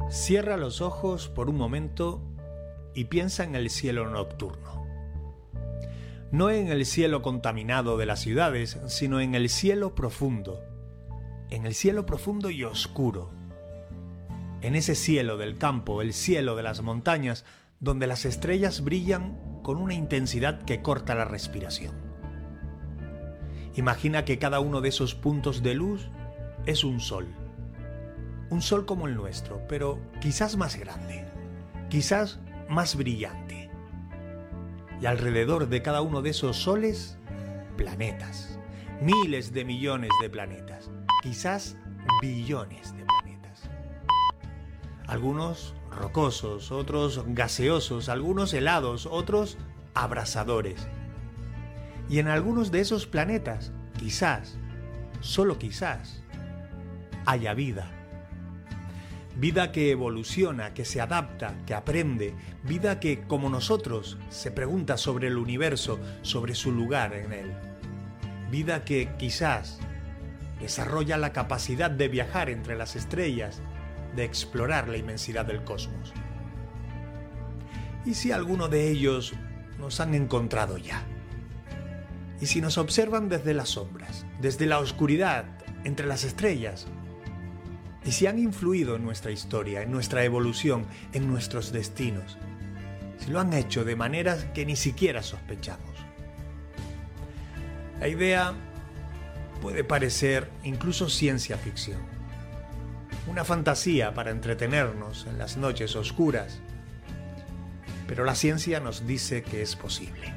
Cierra los ojos por un momento y piensa en el cielo nocturno. No en el cielo contaminado de las ciudades, sino en el cielo profundo. En el cielo profundo y oscuro. En ese cielo del campo, el cielo de las montañas, donde las estrellas brillan con una intensidad que corta la respiración. Imagina que cada uno de esos puntos de luz es un sol. Un sol como el nuestro, pero quizás más grande, quizás más brillante. Y alrededor de cada uno de esos soles, planetas. Miles de millones de planetas. Quizás billones de planetas. Algunos rocosos, otros gaseosos, algunos helados, otros abrasadores. Y en algunos de esos planetas, quizás, solo quizás, haya vida. Vida que evoluciona, que se adapta, que aprende. Vida que, como nosotros, se pregunta sobre el universo, sobre su lugar en él. Vida que, quizás, desarrolla la capacidad de viajar entre las estrellas, de explorar la inmensidad del cosmos. ¿Y si alguno de ellos nos han encontrado ya? ¿Y si nos observan desde las sombras, desde la oscuridad, entre las estrellas? ¿Y si han influido en nuestra historia, en nuestra evolución, en nuestros destinos? Si lo han hecho de maneras que ni siquiera sospechamos. La idea puede parecer incluso ciencia ficción. Una fantasía para entretenernos en las noches oscuras. Pero la ciencia nos dice que es posible.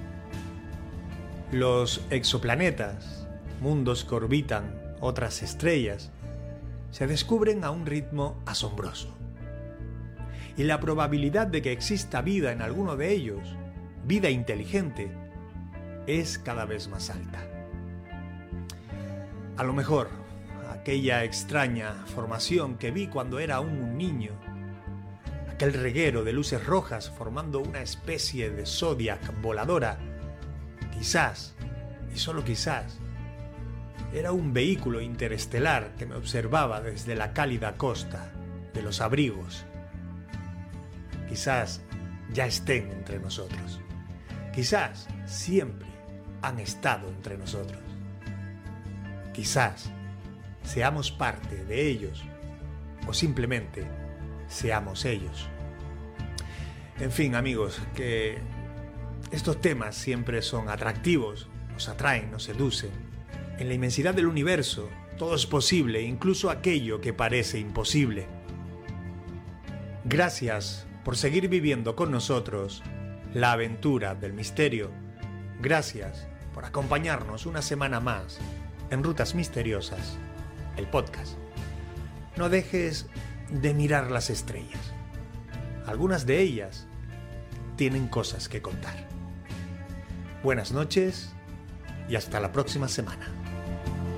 Los exoplanetas, mundos que orbitan otras estrellas, se descubren a un ritmo asombroso. Y la probabilidad de que exista vida en alguno de ellos, vida inteligente, es cada vez más alta. A lo mejor, aquella extraña formación que vi cuando era aún un niño, aquel reguero de luces rojas formando una especie de Zodiac voladora, quizás, y solo quizás, era un vehículo interestelar que me observaba desde la cálida costa de los abrigos. Quizás ya estén entre nosotros. Quizás siempre han estado entre nosotros. Quizás seamos parte de ellos o simplemente seamos ellos. En fin, amigos, que estos temas siempre son atractivos, nos atraen, nos seducen. En la inmensidad del universo, todo es posible, incluso aquello que parece imposible. Gracias por seguir viviendo con nosotros la aventura del misterio. Gracias por acompañarnos una semana más en Rutas Misteriosas, el podcast. No dejes de mirar las estrellas. Algunas de ellas tienen cosas que contar. Buenas noches y hasta la próxima semana.